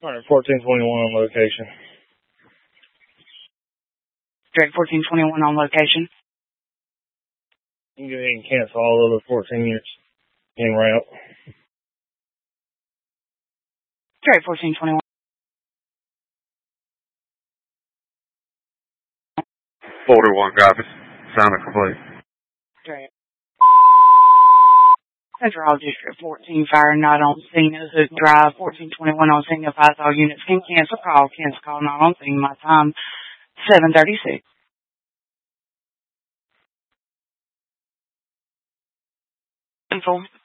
Alright, 1421 on location. Direct 1421 on location. You can go ahead and cancel all other 14 units en route. Direct 1421. 41 copies. Sound complete. Direct. Central District 14, fire not on scene, Hook Drive, 1421 on scene, advise all units can cancel call not on scene, my time, 7:36. Inform.